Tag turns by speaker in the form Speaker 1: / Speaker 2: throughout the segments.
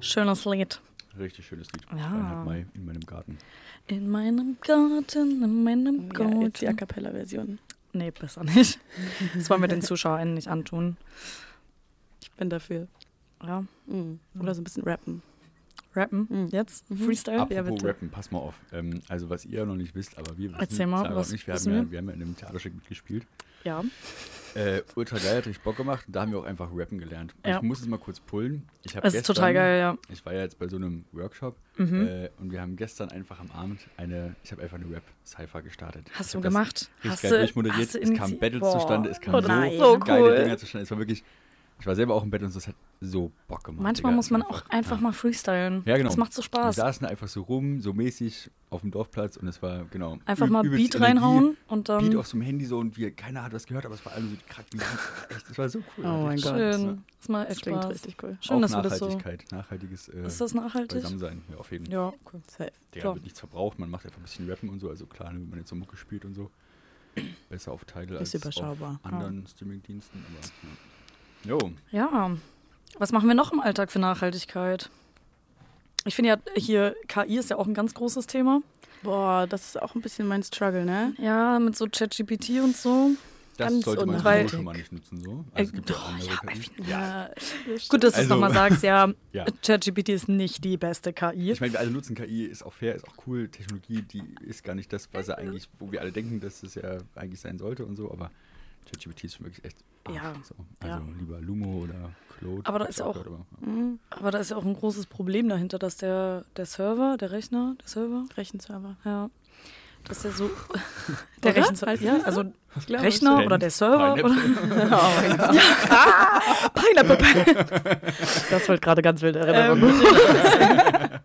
Speaker 1: Schönes Lied.
Speaker 2: Richtig schönes Lied.
Speaker 1: Ja.
Speaker 2: 2,5 Mai in meinem Garten.
Speaker 1: In meinem Garten, in meinem Garten.
Speaker 3: Ja, jetzt die A Cappella-Version.
Speaker 1: Nee, besser nicht. Das wollen wir den ZuschauerInnen nicht antun.
Speaker 3: Ich bin dafür.
Speaker 1: Ja.
Speaker 3: Oder so ein bisschen rappen.
Speaker 1: Rappen? Jetzt? Freestyle?
Speaker 2: Apropos Rappen, pass mal auf. Also was ihr noch nicht wisst, aber wir wissen,
Speaker 1: Erzähl mal,
Speaker 2: Sarah
Speaker 1: was
Speaker 2: und ich, wir
Speaker 1: wissen
Speaker 2: haben ja in einem Theaterstück mitgespielt.
Speaker 1: Ja.
Speaker 2: Ultra geil, hat richtig Bock gemacht. Und da haben wir auch einfach rappen gelernt. Und
Speaker 1: Ja.
Speaker 2: Ich muss es mal kurz pullen.
Speaker 1: Das ist total geil, ja.
Speaker 2: Ich war ja jetzt bei so einem Workshop und wir haben gestern einfach am Abend ich habe einfach eine Rap-Cypher gestartet.
Speaker 1: Hast
Speaker 2: Ich
Speaker 1: du
Speaker 2: hab das
Speaker 1: gemacht?
Speaker 2: Richtig geil durchmoderiert. Es kamen Battles zustande, es kamen
Speaker 1: nein.
Speaker 2: so
Speaker 1: So
Speaker 2: geile
Speaker 1: cool.
Speaker 2: Dinger zustande. Es war wirklich, ich war selber auch im Battle und so, es hat so Bock gemacht.
Speaker 1: Manchmal
Speaker 2: Digga.
Speaker 1: muss man auch einfach mal freestylen.
Speaker 2: Ja, genau.
Speaker 1: Das macht so
Speaker 2: Wir
Speaker 1: Spaß.
Speaker 2: saßen einfach so rum, so mäßig auf dem Dorfplatz und es war, genau.
Speaker 1: Einfach mal
Speaker 2: übelst
Speaker 1: Beat reinhauen und
Speaker 2: Beat
Speaker 1: dann...
Speaker 2: auf so einem Handy so und keiner hat was gehört, aber es war alles so krack. Das war so cool.
Speaker 3: Oh mein
Speaker 2: Richtig
Speaker 3: Gott.
Speaker 2: Spaß.
Speaker 1: Schön. Das macht
Speaker 3: Das
Speaker 1: echt
Speaker 3: klingt
Speaker 1: Spaß.
Speaker 3: richtig cool.
Speaker 1: Schön,
Speaker 2: Auch
Speaker 1: dass wir das so...
Speaker 2: Nachhaltigkeit, nachhaltiges
Speaker 1: Ist das nachhaltig?
Speaker 2: Beisammensein, ja, auf jeden Fall.
Speaker 1: Ja, cool.
Speaker 3: Safe.
Speaker 2: Der
Speaker 1: klar.
Speaker 2: wird nichts verbraucht, man macht einfach ein bisschen Rappen und so, also klar, wenn man jetzt so Mucke spielt und so, besser auf Tidal als
Speaker 3: Ist überschaubar.
Speaker 2: auf anderen Streamingdiensten, aber jo.
Speaker 1: Ja. Was machen wir noch im Alltag für Nachhaltigkeit? Ich finde ja, hier KI ist ja auch ein ganz großes Thema.
Speaker 3: Boah, das ist auch ein bisschen mein Struggle, ne?
Speaker 1: Ja, mit so ChatGPT und so.
Speaker 2: Das
Speaker 3: Ganz
Speaker 2: sollte man
Speaker 3: unnachhaltig.
Speaker 2: schon mal nicht nutzen, so. Also es gibt ja auch andere KIs.
Speaker 3: Ja.
Speaker 1: Gut, dass du es
Speaker 2: Also-
Speaker 1: nochmal sagst, ja,
Speaker 2: Ja.
Speaker 1: ChatGPT ist nicht die beste KI.
Speaker 2: Ich meine, wir alle nutzen KI, ist auch fair, ist auch cool. Technologie, die ist gar nicht das, was er eigentlich, wo wir alle denken, dass es ja eigentlich sein sollte und so, aber ChatGPT ist schon wirklich echt.
Speaker 1: Ja.
Speaker 2: So. Also
Speaker 1: Ja.
Speaker 2: lieber Lumo oder Claude.
Speaker 1: Aber da
Speaker 2: hab
Speaker 1: ist
Speaker 2: ich
Speaker 1: auch-
Speaker 2: gehört, aber,
Speaker 1: Aber da ist ja auch ein großes Problem dahinter, dass der Server, der Rechner, der Server,
Speaker 3: Reichenserver.
Speaker 1: ja, dass der so... Der
Speaker 3: Oder?
Speaker 1: Rechenserver,
Speaker 3: Heißt
Speaker 1: ja,
Speaker 3: das so?
Speaker 1: also
Speaker 3: Ich glaube,
Speaker 1: Rechner
Speaker 2: schon.
Speaker 1: oder der Server. Oder?
Speaker 2: Pineapple.
Speaker 3: Oh mein Gott.
Speaker 1: Pineapple.
Speaker 3: Das wird gerade ganz wild Erinnerung.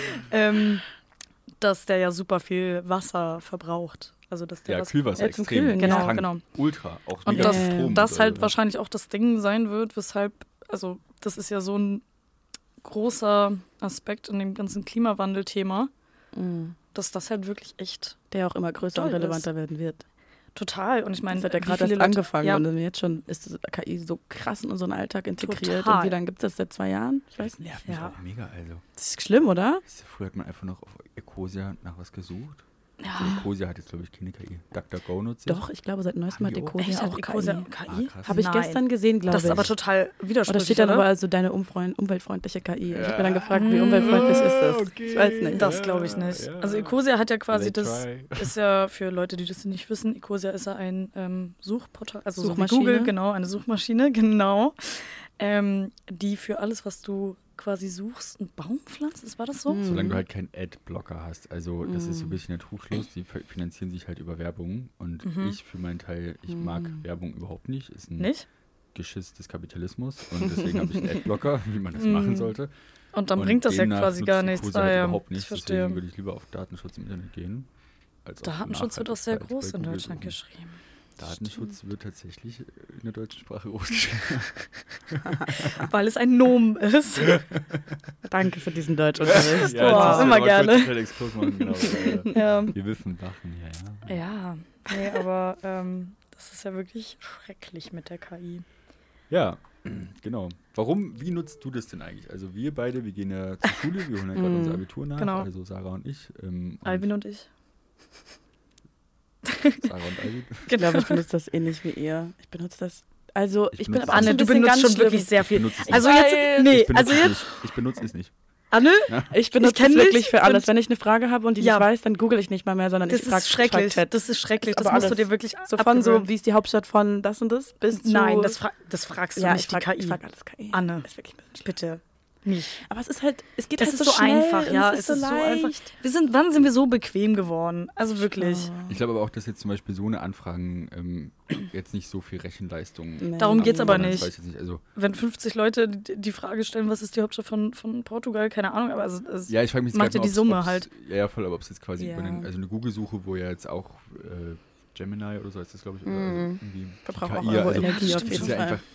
Speaker 1: Dass der ja super viel Wasser verbraucht. Also dass der
Speaker 2: Ja,
Speaker 1: was
Speaker 2: Kühlwasser
Speaker 3: Ja, zum
Speaker 2: extrem.
Speaker 3: Kühlen,
Speaker 1: Genau,
Speaker 2: krank,
Speaker 1: genau.
Speaker 2: Ultra. Auch
Speaker 1: Und
Speaker 2: mega
Speaker 1: dass
Speaker 2: Strom
Speaker 1: das
Speaker 2: und
Speaker 1: halt
Speaker 2: so.
Speaker 1: wahrscheinlich auch das Ding sein wird, weshalb, also das ist ja so ein großer Aspekt in dem ganzen Klimawandelthema, dass das halt wirklich echt
Speaker 3: Der auch immer größer und
Speaker 1: Toll ist.
Speaker 3: relevanter werden wird.
Speaker 1: total. Und ich meine,
Speaker 3: Das hat ja
Speaker 1: wie
Speaker 3: gerade
Speaker 1: viele
Speaker 3: erst
Speaker 1: Leute-
Speaker 3: angefangen
Speaker 1: Ja,
Speaker 3: und dann jetzt schon ist das KI so krass in unseren Alltag integriert.
Speaker 1: Total.
Speaker 3: Und wie lange gibt es das? Seit 2 Jahren? Ich weiß nicht.
Speaker 2: Nervt mich
Speaker 1: Ja.
Speaker 2: auch mega, also.
Speaker 3: Das ist schlimm, oder?
Speaker 2: Früher hat man einfach noch auf Ecosia nach was gesucht.
Speaker 1: Ja.
Speaker 2: Ecosia hat jetzt, glaube ich, keine KI. DuckDuckGo nutzt
Speaker 3: Doch, ich glaube, seit neuestem hat
Speaker 2: Haben die auch?
Speaker 3: Ecosia
Speaker 1: echt, hat
Speaker 3: auch
Speaker 1: Ecosia
Speaker 3: KI.
Speaker 1: KI?
Speaker 2: krass.
Speaker 3: Habe ich
Speaker 1: Nein.
Speaker 3: gestern gesehen, glaube ich.
Speaker 1: Das ist aber total
Speaker 3: Aber da
Speaker 1: widersprüchlich,
Speaker 3: steht dann
Speaker 1: oder?
Speaker 3: aber also deine umweltfreundliche KI. Ich habe mir dann gefragt, wie umweltfreundlich ist das?
Speaker 2: Okay.
Speaker 3: Ich weiß nicht.
Speaker 1: Das glaube ich nicht.
Speaker 2: Ja.
Speaker 1: Also Ecosia hat ja quasi
Speaker 2: They
Speaker 1: das,
Speaker 2: try.
Speaker 1: ist ja für Leute, die das nicht wissen, Ecosia ist ja ein Suchportal, also so wie
Speaker 3: Suchmaschine.
Speaker 1: Google, genau, eine Suchmaschine, genau, die für alles, was du quasi suchst, einen Baum pflanzt, war das so?
Speaker 2: Solange du halt keinen Adblocker hast. Also das ist so ein bisschen der Trugschluss. Die finanzieren sich halt über Werbung. Und ich für meinen Teil, ich mag Werbung überhaupt nicht. Ist ein
Speaker 1: Nicht?
Speaker 2: Geschiss des Kapitalismus. Und deswegen habe ich einen Adblocker, wie man das machen sollte.
Speaker 1: Und dann bringt das ja
Speaker 2: demnach
Speaker 1: quasi gar
Speaker 2: nutzt
Speaker 1: nichts.
Speaker 2: Ecosia halt
Speaker 1: ja,
Speaker 2: überhaupt
Speaker 1: ich
Speaker 2: nichts.
Speaker 1: verstehe.
Speaker 2: Deswegen würde ich lieber auf Datenschutz im Internet gehen. Als auf
Speaker 1: Datenschutz wird auch sehr
Speaker 2: Nachhaltigkeit
Speaker 1: groß
Speaker 2: bei
Speaker 1: in
Speaker 2: Google
Speaker 1: Deutschland
Speaker 2: suchen.
Speaker 1: geschrieben.
Speaker 2: Datenschutz wird tatsächlich in der deutschen Sprache groß geschrieben.
Speaker 1: Weil es ein Nomen ist.
Speaker 3: Danke für diesen Deutschunterricht.
Speaker 1: Ja,
Speaker 2: jetzt müssen wir
Speaker 1: immer
Speaker 2: mal
Speaker 1: gerne.
Speaker 2: kurz einen Exkurs machen, genau.
Speaker 1: Ja.
Speaker 2: Wir wissen Sachen, ja.
Speaker 1: Ja, nee, aber das ist ja wirklich schrecklich mit der KI.
Speaker 2: Ja, genau. Wie nutzt du das denn eigentlich? Also wir beide, wir gehen ja zur Schule, wir holen ja gerade unser Abitur nach,
Speaker 1: Genau.
Speaker 2: also Sarah und ich.
Speaker 1: Alvin und ich.
Speaker 2: Sarah und Alvin.
Speaker 3: Ich glaube, ich benutze das ähnlich wie ihr. Ich benutze das. Also,
Speaker 2: Ich
Speaker 3: ich bin
Speaker 2: benutze
Speaker 3: aber auch
Speaker 2: es
Speaker 3: so
Speaker 1: Anne,
Speaker 3: ein
Speaker 1: du
Speaker 3: bisschen
Speaker 1: benutzt
Speaker 3: ganz
Speaker 1: schon
Speaker 3: schlimm.
Speaker 1: wirklich sehr
Speaker 2: Ich
Speaker 1: viel.
Speaker 2: benutze es
Speaker 1: Also
Speaker 2: nicht.
Speaker 1: jetzt, nee, also jetzt,
Speaker 2: Ich benutze es nicht.
Speaker 1: Anne,
Speaker 3: Ich benutze
Speaker 1: kenn
Speaker 3: es
Speaker 1: dich
Speaker 3: wirklich für alles.
Speaker 1: und-
Speaker 3: Wenn ich eine Frage habe und die
Speaker 1: Ja.
Speaker 3: nicht weiß, dann google ich nicht mal mehr, sondern
Speaker 1: das
Speaker 3: ich frage
Speaker 1: ist schrecklich.
Speaker 3: Chat.
Speaker 1: Das ist schrecklich. Das
Speaker 3: Aber
Speaker 1: musst du
Speaker 3: alles.
Speaker 1: dir wirklich
Speaker 3: So von so,
Speaker 1: abgewöhnen.
Speaker 3: wie ist die Hauptstadt von das und das, bis zu...
Speaker 1: Nein, das fragst du
Speaker 3: ja,
Speaker 1: nicht, die KI.
Speaker 3: Ich frage alles KI.
Speaker 1: Anne.
Speaker 3: Das ist wirklich ein bisschen schlimm.
Speaker 1: Bitte. Nicht.
Speaker 3: Aber es ist halt, es geht
Speaker 1: Es
Speaker 3: halt
Speaker 1: ist
Speaker 3: so
Speaker 1: so
Speaker 3: schnell
Speaker 1: einfach,
Speaker 3: und
Speaker 1: ja.
Speaker 3: es ist so
Speaker 1: einfach.
Speaker 3: leicht.
Speaker 1: Wann sind wir so bequem geworden? Also wirklich.
Speaker 2: Ich glaube aber auch, dass jetzt zum Beispiel so eine Anfragen jetzt nicht so viel Rechenleistung
Speaker 3: Nee.
Speaker 1: Darum geht's aber
Speaker 2: abfordern.
Speaker 1: nicht.
Speaker 2: Das weiß ich jetzt nicht. Also,
Speaker 1: Wenn 50 Leute die Frage stellen, was ist die Hauptstadt von Portugal, keine Ahnung, aber also,
Speaker 2: ja, ich frage mich jetzt
Speaker 1: macht
Speaker 2: gerade
Speaker 1: ja
Speaker 2: mal,
Speaker 1: die Summe halt.
Speaker 2: Ja, voll, aber ob es jetzt quasi
Speaker 3: Ja.
Speaker 2: über also eine Google-Suche, wo ja jetzt auch Gemini oder so heißt das, glaube ich, oder also irgendwie
Speaker 3: Verbraucht
Speaker 2: die
Speaker 3: auch
Speaker 2: KI,
Speaker 3: eure
Speaker 2: also,
Speaker 3: Energie auf
Speaker 2: das
Speaker 3: jeden
Speaker 2: ist ja
Speaker 3: Fall.
Speaker 2: einfach,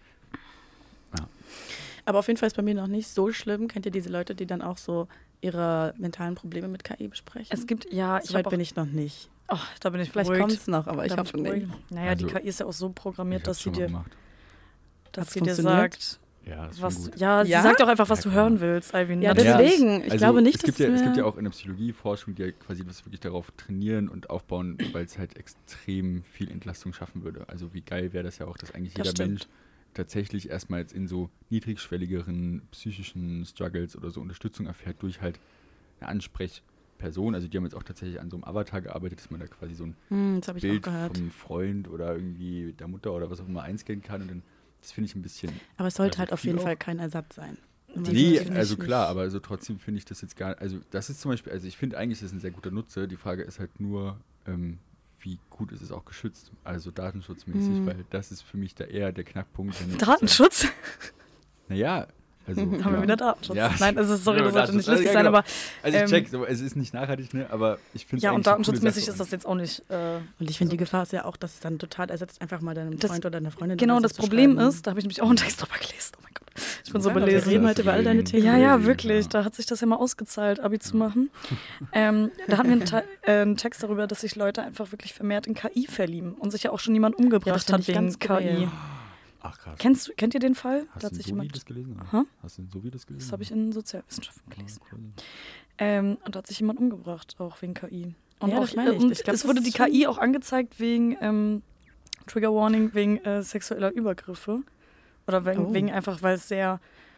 Speaker 3: Aber auf jeden Fall ist bei mir noch nicht so schlimm. Kennt ihr diese Leute, die dann auch so ihre mentalen Probleme mit KI besprechen?
Speaker 1: Es gibt, ja, ich
Speaker 3: so weit
Speaker 1: habe
Speaker 3: bin ich noch nicht.
Speaker 1: da bin ich
Speaker 3: Vielleicht
Speaker 1: beruhigt.
Speaker 3: kommt es noch, aber ich
Speaker 1: Da bin
Speaker 3: hoffe
Speaker 1: beruhigt.
Speaker 3: nicht.
Speaker 1: Naja,
Speaker 2: Also,
Speaker 1: die KI ist ja auch so
Speaker 2: ich
Speaker 1: programmiert,
Speaker 2: hab's
Speaker 1: dass sie
Speaker 2: schon mal
Speaker 1: dir,
Speaker 2: gemacht.
Speaker 1: dass
Speaker 3: Hat's
Speaker 1: sie dir
Speaker 3: funktioniert?
Speaker 1: sagt,
Speaker 2: Ja, das ist
Speaker 1: was,
Speaker 2: schon gut.
Speaker 1: ja, sie sagt doch einfach, was du hören willst, Alvin.
Speaker 3: Ja,
Speaker 1: Natürlich.
Speaker 3: deswegen. Ich glaube nicht,
Speaker 2: es gibt ja auch in der Psychologie Forschung, die ja quasi das wirklich darauf trainieren und aufbauen, weil es halt extrem viel Entlastung schaffen würde. Also wie geil wäre das ja auch, dass eigentlich jeder Mensch tatsächlich erstmal jetzt in so niedrigschwelligeren psychischen Struggles oder so Unterstützung erfährt durch halt eine Ansprechperson. Also die haben jetzt auch tatsächlich an so einem Avatar gearbeitet, dass man da quasi so ein
Speaker 3: das
Speaker 2: Bild vom Freund oder irgendwie der Mutter oder was auch immer einscannen kann und dann, das finde ich ein bisschen...
Speaker 3: Aber es sollte halt auf jeden Fall kein Ersatz sein.
Speaker 2: Nee, also klar, aber also trotzdem finde ich das jetzt gar, also das ist zum Beispiel, also ich finde eigentlich, das ist ein sehr guter Nutzer, die Frage ist halt nur, wie gut ist es auch geschützt, also datenschutzmäßig, weil das ist für mich da eher der Knackpunkt.
Speaker 1: Datenschutz?
Speaker 2: Naja, also...
Speaker 1: Haben wir wieder Datenschutz?
Speaker 2: Ja,
Speaker 1: Nein, also sorry, das sollte nicht lustig
Speaker 2: ja,
Speaker 1: sein,
Speaker 2: genau.
Speaker 1: aber...
Speaker 2: Also ich check's, aber es ist nicht nachhaltig, ne, aber ich finde es
Speaker 1: ja, und datenschutzmäßig
Speaker 2: Sache.
Speaker 1: ist das jetzt auch nicht...
Speaker 3: und ich finde, die Gefahr ist ja auch, dass es dann total ersetzt, einfach mal deinem Freund oder deiner Freundin...
Speaker 1: Genau, das Problem ist, da habe ich nämlich auch einen Text drüber gelesen, oh mein Gott, ich bin so belesen.
Speaker 3: Wir reden heute über all deine Themen.
Speaker 1: Ja, wirklich, da hat sich das ja mal ausgezahlt, Abi zu machen. Da hatten wir einen Text darüber, dass sich Leute einfach wirklich vermehrt in KI verlieben und sich ja auch schon jemand umgebracht hat wegen KI.
Speaker 2: Ach krass.
Speaker 1: Kennt ihr den Fall?
Speaker 2: Hast du so wie das gelesen? Hast du so wie das gelesen?
Speaker 1: Das habe ich in Sozialwissenschaften gelesen. Und da hat sich jemand umgebracht, auch wegen KI. Und
Speaker 3: ja,
Speaker 1: auch,
Speaker 3: das meine ich. Ich glaub,
Speaker 1: es wurde die KI auch angezeigt wegen Trigger Warning, wegen sexueller Übergriffe. Oder wegen einfach, weil es sehr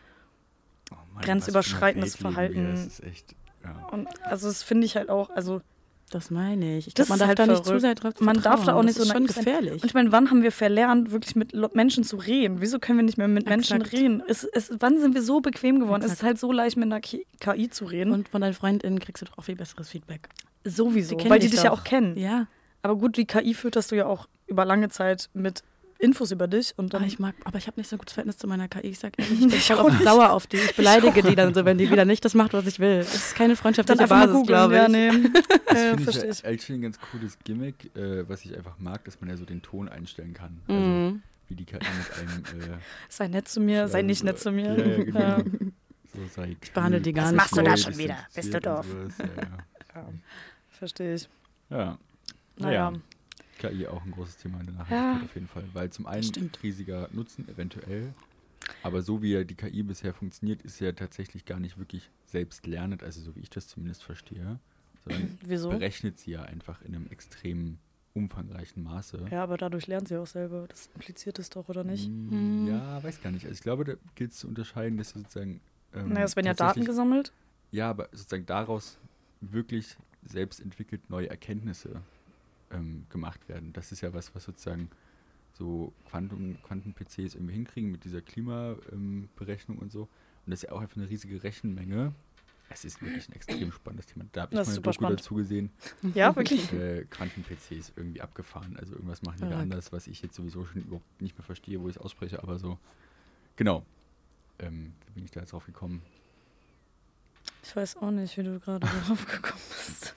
Speaker 1: grenzüberschreitendes Verhalten.
Speaker 2: Das ist echt, ja.
Speaker 1: Und also das finde ich halt auch, also
Speaker 3: das meine ich. Ich
Speaker 1: glaube,
Speaker 3: man darf
Speaker 1: halt
Speaker 3: da nicht zu sehr drauf
Speaker 1: Man darf da auch nicht
Speaker 3: das
Speaker 1: so
Speaker 3: ist schon gefährlich.
Speaker 1: Und ich meine, wann haben wir verlernt, wirklich mit Menschen zu reden? Wieso können wir nicht mehr mit Menschen reden? Wann sind wir so bequem geworden? Es ist halt so leicht, mit einer KI zu reden.
Speaker 3: Und von deinen FreundInnen kriegst du doch auch viel besseres Feedback.
Speaker 1: Sowieso, weil die dich ja auch kennen.
Speaker 3: Ja.
Speaker 1: Aber gut, die KI fütterst du ja auch über lange Zeit mit Infos über dich. Und dann
Speaker 3: aber ich habe nicht so ein gutes Verhältnis zu meiner KI. Ich sag ehrlich, ich bin voll oft sauer auf die. Ich beleidige die dann so, wenn die wieder nicht das macht, was ich will. Das ist keine freundschaftliche Basis, glaube ich.
Speaker 1: Ja, nee.
Speaker 2: Das finde ich eigentlich ein ganz cooles Gimmick, was ich einfach mag, dass man ja so den Ton einstellen kann. Also, wie die KI mit einem...
Speaker 1: sei nett zu mir, sei nicht nett zu mir.
Speaker 2: Ja, genau. Ja. So sei
Speaker 3: ich behandle die gar
Speaker 1: nicht. Was machst du da schon wieder? Bist du doof?
Speaker 2: Ja.
Speaker 1: Verstehe ich.
Speaker 2: Ja. Naja. KI auch ein großes Thema in der Nachhaltigkeit auf jeden Fall, weil zum einen riesiger Nutzen eventuell, aber so wie ja die KI bisher funktioniert, ist ja tatsächlich gar nicht wirklich selbst lernend, also so wie ich das zumindest verstehe, sondern berechnet sie ja einfach in einem extrem umfangreichen Maße.
Speaker 1: Ja, aber dadurch lernt sie auch selber, das impliziert es doch, oder nicht?
Speaker 2: Ja, weiß gar nicht. Also ich glaube, da gilt es zu unterscheiden, dass sozusagen
Speaker 1: es werden ja Daten gesammelt.
Speaker 2: Ja, aber sozusagen daraus wirklich selbst entwickelt neue Erkenntnisse gemacht werden. Das ist ja was sozusagen so Quanten-PCs irgendwie hinkriegen mit dieser Klimaberechnung und so. Und das ist ja auch einfach eine riesige Rechenmenge. Es ist wirklich ein extrem spannendes Thema. Da habe ich mal eine Doku dazu gesehen.
Speaker 1: Ja, wirklich?
Speaker 2: Quanten-PCs irgendwie abgefahren. Also irgendwas machen die da anders, was ich jetzt sowieso schon überhaupt nicht mehr verstehe, wo ich es ausspreche. Aber so, genau. Wie bin ich da jetzt drauf gekommen?
Speaker 1: Ich weiß auch nicht, wie du gerade drauf gekommen bist.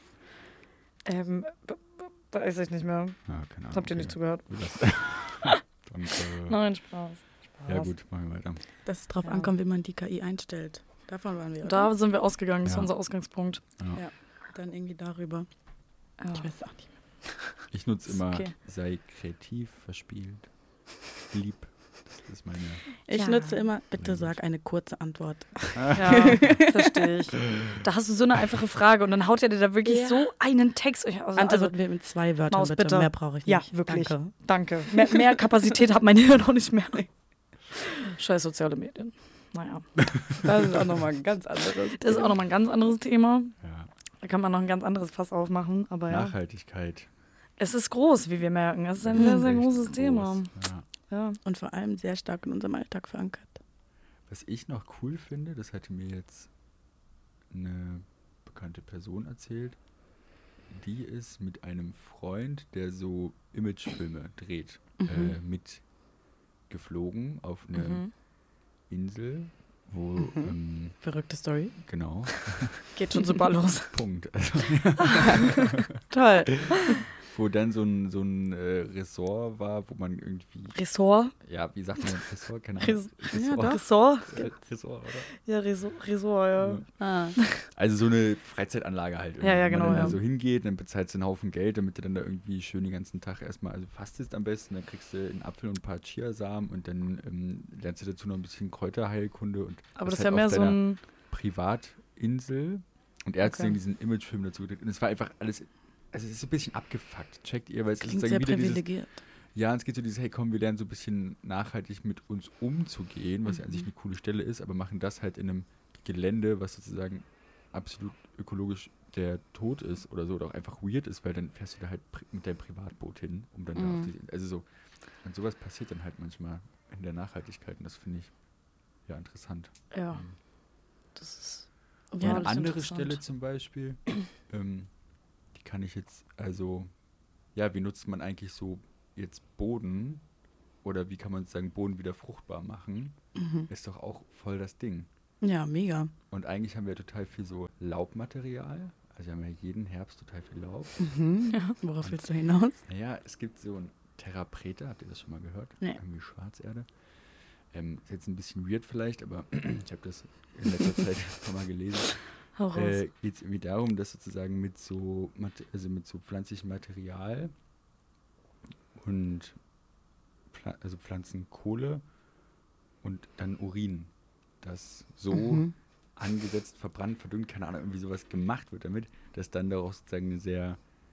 Speaker 1: Weiß ich nicht mehr.
Speaker 2: Ja, keine Ahnung.
Speaker 1: Habt ihr nicht zugehört?
Speaker 2: Danke.
Speaker 1: Nein, Spaß.
Speaker 2: Ja gut, machen wir weiter.
Speaker 3: Dass es drauf ankommt, wie man die KI einstellt. Davon waren wir.
Speaker 1: Da sind wir ausgegangen, das war unser Ausgangspunkt.
Speaker 3: Ja, dann irgendwie darüber. Ich weiß es auch nicht mehr.
Speaker 2: Ich nutze immer, sei kreativ, verspielt, lieb. Das ist meine...
Speaker 3: Ich nutze immer, bitte sag eine kurze Antwort.
Speaker 1: Ja, verstehe ich. Da hast du so eine einfache Frage und dann haut er dir da wirklich so einen Text.
Speaker 3: Antworten wir mit 2 Wörtern,
Speaker 1: Maus,
Speaker 3: bitte. Mehr brauche ich nicht.
Speaker 1: Ja, wirklich. Danke. Mehr Kapazität hat mein Hirn auch nicht mehr. Scheiß soziale Medien. Naja.
Speaker 3: Das ist auch nochmal ein ganz anderes Thema.
Speaker 1: Das ist auch nochmal ein ganz anderes Thema.
Speaker 2: Ja.
Speaker 1: Da kann man noch ein ganz anderes Fass aufmachen. Aber
Speaker 2: Nachhaltigkeit.
Speaker 1: Es ist groß, wie wir merken. Es ist ein sehr, sehr großes Thema.
Speaker 3: Ja. Und vor allem sehr stark in unserem Alltag verankert.
Speaker 2: Was ich noch cool finde, das hatte mir jetzt eine bekannte Person erzählt, die ist mit einem Freund, der so Imagefilme dreht, mitgeflogen auf eine Insel, wo...
Speaker 3: Verrückte Story.
Speaker 2: Genau.
Speaker 1: Geht schon super los.
Speaker 2: Punkt. Also,
Speaker 3: Toll.
Speaker 2: wo dann so ein Ressort war, wo man irgendwie...
Speaker 1: Ressort?
Speaker 2: Ja, wie sagt man Ressort? Keine Ahnung.
Speaker 1: Ressort?
Speaker 2: Ressort, oder?
Speaker 1: Ja, Ressort, ja.
Speaker 3: Ah.
Speaker 2: Also so eine Freizeitanlage halt.
Speaker 1: Ja, genau.
Speaker 2: Wenn man
Speaker 1: ja.
Speaker 2: da so hingeht, dann bezahlst du einen Haufen Geld, damit du dann da irgendwie schön den ganzen Tag erstmal, also fastest am besten, dann kriegst du einen Apfel und ein paar Chiasamen und dann lernst du dazu noch ein bisschen Kräuterheilkunde. Und
Speaker 1: aber das ist ja mehr so ein...
Speaker 2: Privatinsel. Und er hat diesen Imagefilm dazu gedreht. Und es war einfach alles, also es ist ein bisschen abgefuckt, checkt ihr, weil es
Speaker 3: klingt
Speaker 2: ist
Speaker 3: sehr
Speaker 2: wieder
Speaker 3: privilegiert.
Speaker 2: Ja, und es geht so dieses, hey komm, wir lernen so ein bisschen nachhaltig mit uns umzugehen, was ja an sich eine coole Stelle ist, aber machen das halt in einem Gelände, was sozusagen absolut ökologisch der Tod ist oder so, oder auch einfach weird ist, weil dann fährst du da halt mit deinem Privatboot hin, um dann da auf die, also so, und sowas passiert dann halt manchmal in der Nachhaltigkeit und das finde ich ja interessant.
Speaker 1: Ja, das ist
Speaker 2: ja, eine andere Stelle zum Beispiel, die kann ich jetzt, also, ja, wie nutzt man eigentlich so jetzt Boden oder wie kann man sozusagen Boden wieder fruchtbar machen, ist doch auch voll das Ding.
Speaker 3: Ja, mega.
Speaker 2: Und eigentlich haben wir total viel so Laubmaterial, also wir haben ja jeden Herbst total viel Laub.
Speaker 3: Ja, worauf willst du hinaus?
Speaker 2: Naja, es gibt so ein Terra Preta, habt ihr das schon mal gehört?
Speaker 3: Nee.
Speaker 2: Irgendwie Schwarzerde. Ist jetzt ein bisschen weird vielleicht, aber ich habe das in letzter Zeit ein paar Mal gelesen. Geht es irgendwie darum, dass sozusagen mit so pflanzlichem Material und also Pflanzenkohle und dann Urin, das so angesetzt, verbrannt, verdünnt, keine Ahnung, irgendwie sowas gemacht wird damit, dass dann daraus sozusagen eine sehr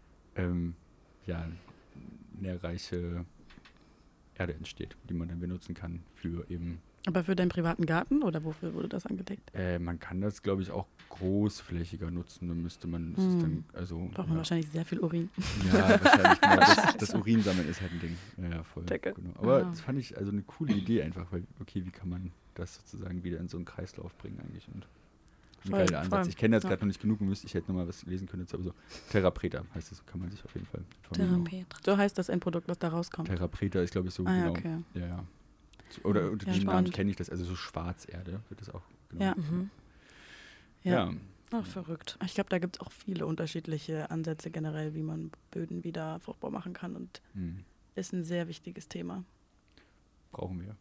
Speaker 2: nährreiche Erde entsteht, die man dann benutzen kann für eben...
Speaker 3: Aber für deinen privaten Garten oder wofür wurde das angedeckt?
Speaker 2: Man kann das, glaube ich, auch großflächiger nutzen. Dann müsste man, das ist dann, also...
Speaker 3: Braucht man wahrscheinlich sehr viel Urin.
Speaker 2: Ja, wahrscheinlich, genau. Das Urinsammeln ist halt ein Ding. Ja, voll.
Speaker 3: Decke.
Speaker 2: Genau. Aber das fand ich also eine coole Idee einfach, weil, okay, wie kann man das sozusagen wieder in so einen Kreislauf bringen eigentlich? Und ein geiler Ansatz. Ich kenne das gerade noch nicht genug, ich hätte noch mal was lesen können dazu, aber so Terra Preta heißt das, kann man sich auf jeden Fall informieren.
Speaker 3: So heißt das Endprodukt, was da rauskommt?
Speaker 2: Terra Preta ist, glaube ich, so genau.
Speaker 3: Okay.
Speaker 2: Ja. Oder unter dem Namen kenne ich das, also so Schwarzerde wird das auch genannt. Ja.
Speaker 1: Ach, verrückt.
Speaker 3: Ich glaube, da gibt es auch viele unterschiedliche Ansätze generell, wie man Böden wieder fruchtbar machen kann und ist ein sehr wichtiges Thema.
Speaker 2: Brauchen wir.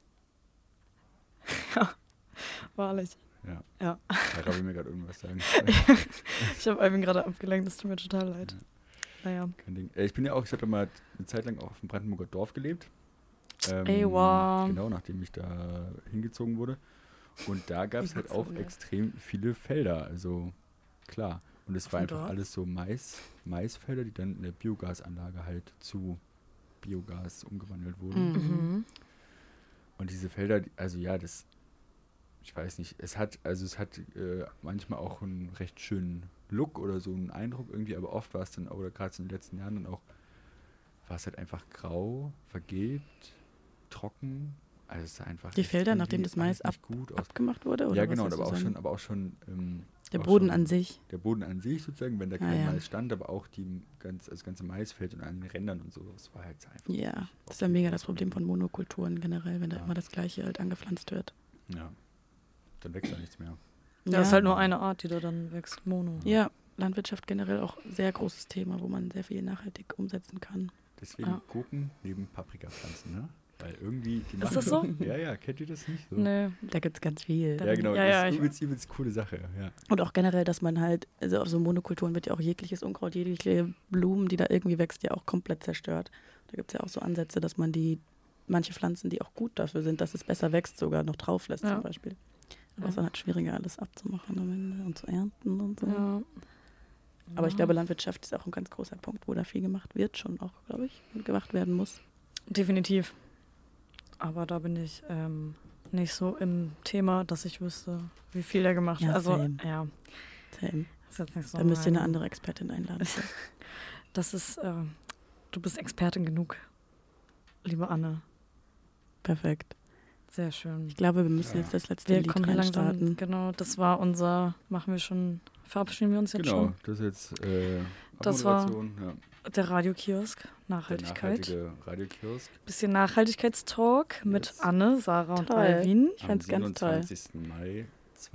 Speaker 1: Ja, wahrlich.
Speaker 2: Ja. Da will mir gerade irgendwas sagen.
Speaker 1: Ich habe Alvin gerade abgelenkt, das tut mir total leid. Naja.
Speaker 2: Kein Ding. Ich hatte mal eine Zeit lang auch auf dem Brandenburger Dorf gelebt.
Speaker 1: Wow.
Speaker 2: Genau, nachdem ich da hingezogen wurde. Und da gab es halt auch extrem viele Felder, also klar. Und es war einfach alles so Maisfelder, die dann in der Biogasanlage halt zu Biogas umgewandelt wurden. Und diese Felder, also ja, ich weiß nicht, es hat manchmal auch einen recht schönen Look oder so einen Eindruck irgendwie, aber oft war es dann, oder gerade in den letzten Jahren dann auch, war es halt einfach grau, vergeht, trocken. Also es ist einfach
Speaker 3: die Felder, nachdem das Mais abgemacht wurde? Oder
Speaker 2: ja, genau, aber auch schon
Speaker 3: der Boden an sich.
Speaker 2: Der Boden an sich sozusagen, wenn da kein Mais stand, aber auch das ganze Maisfeld und an den Rändern und so, das war halt einfach.
Speaker 3: Ja, das ist ja mega das Problem von Monokulturen generell, wenn da immer das Gleiche halt angepflanzt wird.
Speaker 2: Ja, dann wächst da nichts mehr.
Speaker 1: Ja, das ist halt nur eine Art, die da dann wächst, Mono.
Speaker 3: Ja, Landwirtschaft generell auch ein sehr großes Thema, wo man sehr viel nachhaltig umsetzen kann.
Speaker 2: Deswegen Gurken neben Paprikapflanzen, ne? Weil irgendwie...
Speaker 1: Ist das so?
Speaker 2: Ja, kennt ihr das nicht? So?
Speaker 3: Nee, da gibt es ganz viel.
Speaker 2: Ja, genau, das ist übelst coole Sache, ja.
Speaker 3: Und auch generell, dass man halt, also auf so Monokulturen wird ja auch jegliches Unkraut, jegliche Blumen, die da irgendwie wächst, ja auch komplett zerstört. Da gibt es ja auch so Ansätze, dass man manche Pflanzen, die auch gut dafür sind, dass es besser wächst, sogar noch drauf lässt zum Beispiel. Aber es ist dann halt schwieriger, alles abzumachen am Ende und zu ernten und so. Ja. Aber ich glaube, Landwirtschaft ist auch ein ganz großer Punkt, wo da viel gemacht wird, schon auch, glaube ich, und gemacht werden muss.
Speaker 1: Definitiv. Aber da bin ich nicht so im Thema, dass ich wüsste, wie viel der gemacht hat. Also,
Speaker 3: same.
Speaker 1: Ja.
Speaker 3: Same.
Speaker 1: Ist jetzt nicht so
Speaker 3: da müsst ihr eine andere Expertin einladen.
Speaker 1: Das ist, du bist Expertin genug, liebe Anne.
Speaker 3: Perfekt.
Speaker 1: Sehr schön.
Speaker 3: Ich glaube, wir müssen jetzt das letzte Lied reinstarten.
Speaker 1: Genau, das war verabschieden wir uns jetzt schon?
Speaker 2: Genau, das ist jetzt
Speaker 1: das war der Radiokiosk, Nachhaltigkeit.
Speaker 2: Der nachhaltige Radiokiosk.
Speaker 1: Bisschen Nachhaltigkeitstalk mit Anne, Sarah und Alvin.
Speaker 3: Ich fand's ganz toll.
Speaker 2: Am 27. Mai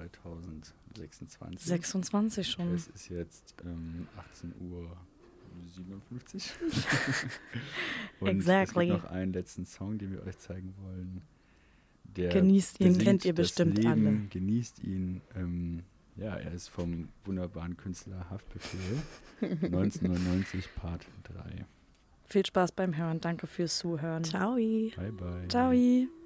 Speaker 2: 2026.
Speaker 1: 26 schon.
Speaker 2: Es ist jetzt 18:07 Uhr. 57. Und
Speaker 1: Exactly.
Speaker 2: es gibt noch einen letzten Song, den wir euch zeigen wollen.
Speaker 3: Genießt ihn, kennt ihr bestimmt
Speaker 2: Leben,
Speaker 3: alle.
Speaker 2: Genießt ihn. Ja, er ist vom wunderbaren Künstler Haftbefehl. 1999, Part 3.
Speaker 1: Viel Spaß beim Hören. Danke fürs Zuhören.
Speaker 3: Ciao.
Speaker 2: Bye, bye.
Speaker 1: Ciao.